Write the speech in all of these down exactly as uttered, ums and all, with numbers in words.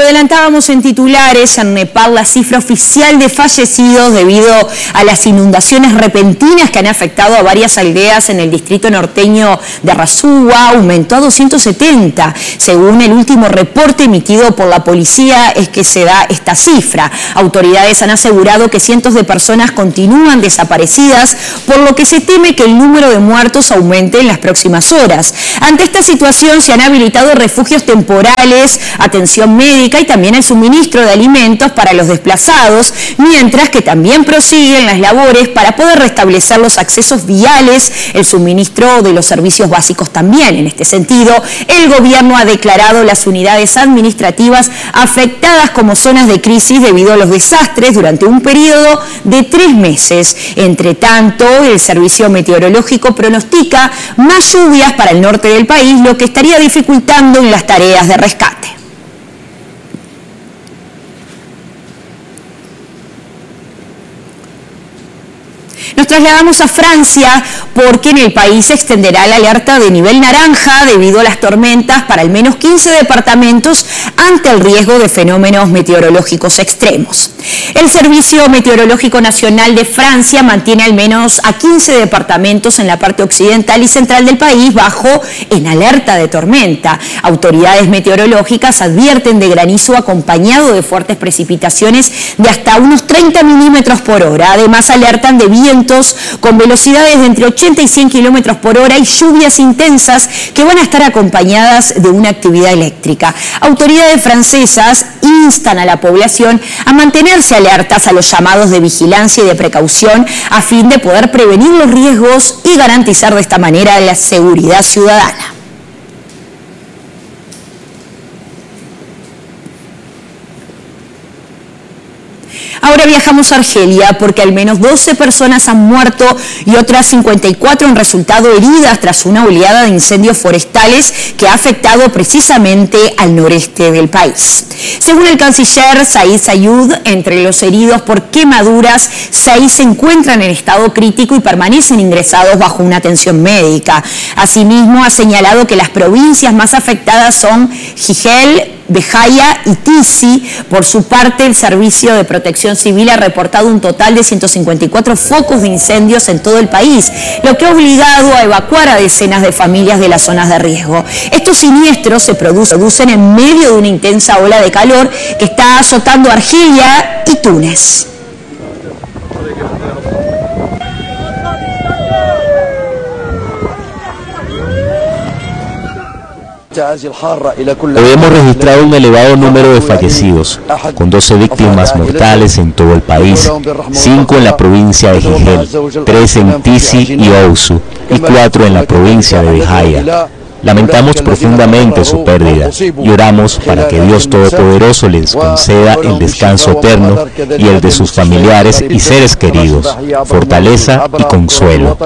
adelantábamos en titulares, en Nepal la cifra oficial de fallecidos debido a las inundaciones repentinas que han afectado a varias aldeas en el distrito norteño de Rasuwa aumentó a doscientos setenta. Según el último reporte emitido por la policía es que se da esta cifra. Autoridades han asegurado que cientos de personas continúan desaparecidas, por lo que se teme que el número de muertos aumente en las próximas horas. Ante esta situación se han habilitado refugios temporales, atención médica y también el suministro de alimentos para los desplazados, mientras que también prosiguen las labores para poder restablecer los accesos viales, el suministro de los servicios básicos también. En este sentido, el gobierno ha declarado las unidades administrativas afectadas como zonas de crisis debido a los desastres durante un periodo de tres meses. Entre tanto, el servicio meteorológico pronostica más lluvias para el norte del país, lo que estaría dificultando en las tareas de rescate. Nos trasladamos a Francia porque en el país se extenderá la alerta de nivel naranja debido a las tormentas para al menos quince departamentos ante el riesgo de fenómenos meteorológicos extremos. El Servicio Meteorológico Nacional de Francia mantiene al menos a quince departamentos en la parte occidental y central del país bajo en alerta de tormenta. Autoridades meteorológicas advierten de granizo acompañado de fuertes precipitaciones de hasta unos treinta milímetros por hora. Además, alertan de vientos con velocidades de entre ochenta y cien kilómetros por hora y lluvias intensas que van a estar acompañadas de una actividad eléctrica. Autoridades francesas instan a la población a mantenerse alertas a los llamados de vigilancia y de precaución a fin de poder prevenir los riesgos y garantizar de esta manera la seguridad ciudadana. Ahora viajamos a Argelia porque al menos doce personas han muerto y otras cincuenta y cuatro han resultado heridas tras una oleada de incendios forestales que ha afectado precisamente al noreste del país. Según el canciller Said Sayud, entre los heridos por quemaduras, seis se encuentran en estado crítico y permanecen ingresados bajo una atención médica. Asimismo, ha señalado que las provincias más afectadas son Jigel, Bejaia y Tizi. Por su parte, el Servicio de Protección Civil ha reportado un total de ciento cincuenta y cuatro focos de incendios en todo el país, lo que ha obligado a evacuar a decenas de familias de las zonas de riesgo. Estos siniestros se producen en medio de una intensa ola de calor que está azotando Argelia y Túnez. Hoy hemos registrado un elevado número de fallecidos, con doce víctimas mortales en todo el país, cinco en la provincia de Jigel, tres en Tizi y Ousu y cuatro en la provincia de Bejaia. Lamentamos profundamente su pérdida y oramos para que Dios Todopoderoso les conceda el descanso eterno y el de sus familiares y seres queridos, fortaleza y consuelo.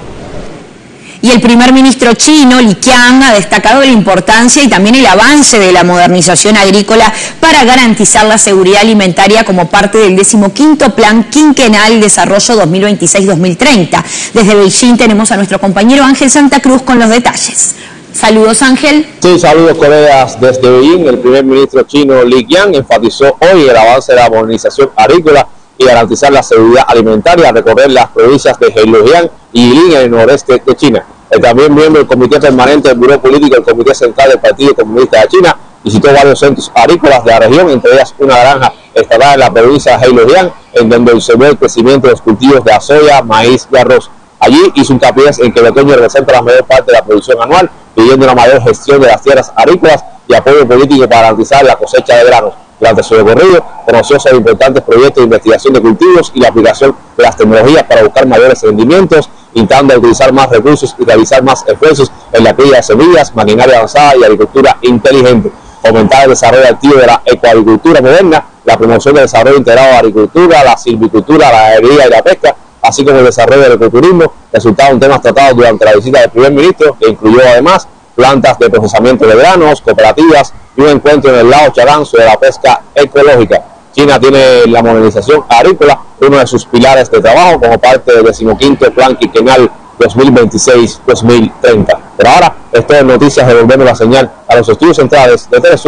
Y el primer ministro chino, Li Qiang, ha destacado la importancia y también el avance de la modernización agrícola para garantizar la seguridad alimentaria como parte del decimoquinto Plan Quinquenal de Desarrollo dos mil veintiséis dos mil treinta. Desde Beijing tenemos a nuestro compañero Ángel Santa Cruz con los detalles. Saludos, Ángel. Sí, saludos, colegas. Desde Beijing, el primer ministro chino Li Qiang enfatizó hoy el avance de la modernización agrícola y garantizar la seguridad alimentaria al recorrer las provincias de Heilongjiang y Jilin en el noreste de China. El también miembro del Comité Permanente del Buró Político del Comité Central del Partido Comunista de China visitó varios centros agrícolas de la región, entre ellas una granja instalada en la provincia de Heilongjiang, en donde observó el crecimiento de los cultivos de soya, maíz y arroz. Allí hizo hincapié en que el otoño representa la mayor parte de la producción anual, pidiendo una mayor gestión de las tierras agrícolas y apoyo político para garantizar la cosecha de granos. Durante su recorrido, conoció sobre importantes proyectos de investigación de cultivos y la aplicación de las tecnologías para buscar mayores rendimientos, intentando a utilizar más recursos y realizar más esfuerzos en la cría de semillas, maquinaria avanzada y agricultura inteligente. Aumentar el desarrollo activo de la ecoagricultura moderna, la promoción del desarrollo integrado de la agricultura, la silvicultura, la ganadería y la pesca, así como el desarrollo del ecoturismo, resultaron temas tratados durante la visita del primer ministro, que incluyó además plantas de procesamiento de granos, cooperativas y un encuentro en el lago Charán sobre la pesca ecológica. China tiene la modernización agrícola, uno de sus pilares de trabajo como parte del decimoquinto Plan Quinquenal dos mil veintiséis dos mil treinta. Pero ahora, esto es noticias, devolvemos la señal a los estudios centrales de Telesur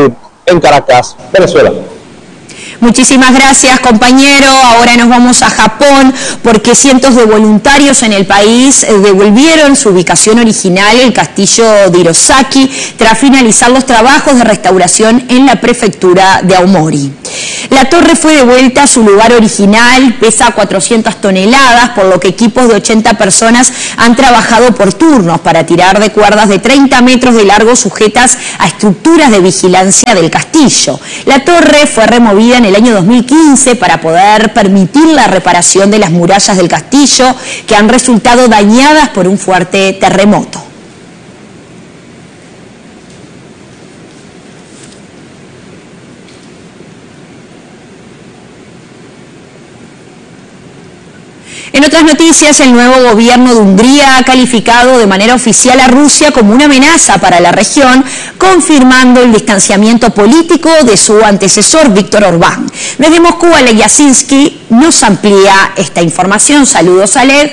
en Caracas, Venezuela. Muchísimas gracias, compañero. Ahora nos vamos a Japón porque cientos de voluntarios en el país devolvieron su ubicación original, el castillo de Hirosaki, tras finalizar los trabajos de restauración en la prefectura de Aomori. La torre fue devuelta a su lugar original, pesa cuatrocientas toneladas, por lo que equipos de ochenta personas han trabajado por turnos para tirar de cuerdas de treinta metros de largo sujetas a estructuras de vigilancia del castillo. La torre fue removida en el año dos mil quince para poder permitir la reparación de las murallas del castillo que han resultado dañadas por un fuerte terremoto. En otras noticias, el nuevo gobierno de Hungría ha calificado de manera oficial a Rusia como una amenaza para la región, confirmando el distanciamiento político de su antecesor, Víctor Orbán. Desde Moscú, Oleg Yasinski nos amplía esta información. Saludos, Oleg.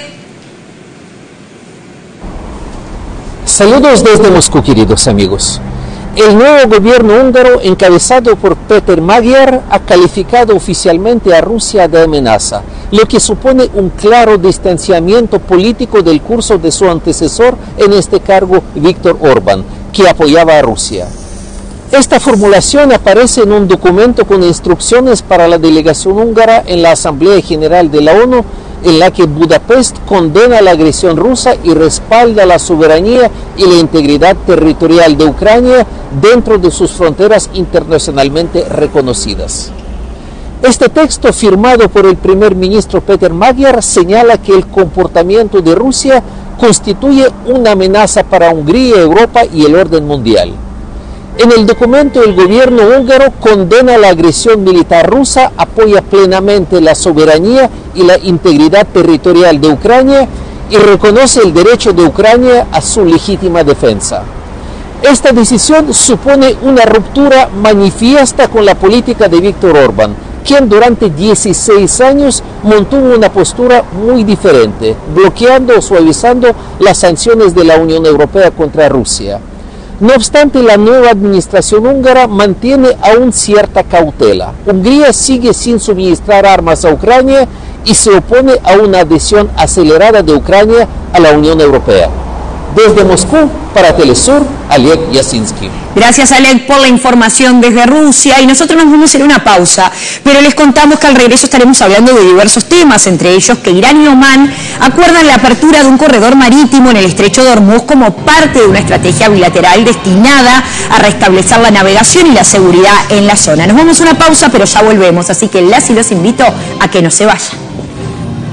Saludos desde Moscú, queridos amigos. El nuevo gobierno húngaro, encabezado por Péter Magyar, ha calificado oficialmente a Rusia de amenaza, lo que supone un claro distanciamiento político del curso de su antecesor en este cargo, Víctor Orbán, que apoyaba a Rusia. Esta formulación aparece en un documento con instrucciones para la delegación húngara en la Asamblea General de la ONU, en la que Budapest condena la agresión rusa y respalda la soberanía y la integridad territorial de Ucrania dentro de sus fronteras internacionalmente reconocidas. Este texto, firmado por el primer ministro Péter Magyar, señala que el comportamiento de Rusia constituye una amenaza para Hungría, Europa y el orden mundial. En el documento, el gobierno húngaro condena la agresión militar rusa, apoya plenamente la soberanía y la integridad territorial de Ucrania y reconoce el derecho de Ucrania a su legítima defensa. Esta decisión supone una ruptura manifiesta con la política de Víctor Orbán, quien durante dieciséis años mantuvo una postura muy diferente, bloqueando o suavizando las sanciones de la Unión Europea contra Rusia. No obstante, la nueva administración húngara mantiene aún cierta cautela. Hungría sigue sin suministrar armas a Ucrania y se opone a una adhesión acelerada de Ucrania a la Unión Europea. Desde Moscú, para Telesur, Oleg Yasinski. Gracias, Oleg, por la información desde Rusia. Y nosotros nos vamos a ir a una pausa, pero les contamos que al regreso estaremos hablando de diversos temas, entre ellos que Irán y Omán acuerdan la apertura de un corredor marítimo en el estrecho de Hormuz como parte de una estrategia bilateral destinada a restablecer la navegación y la seguridad en la zona. Nos vamos a una pausa, pero ya volvemos, así que las y los invito a que no se vayan.